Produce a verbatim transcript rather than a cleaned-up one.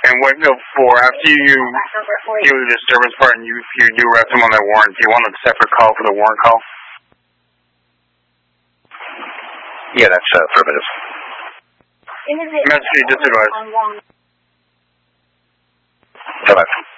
And what for after you do the disturbance part and you you do arrest them on their warrant, do you want a separate call for the warrant call? Yeah, that's uh, affirmative. Message just advised. Bye-bye.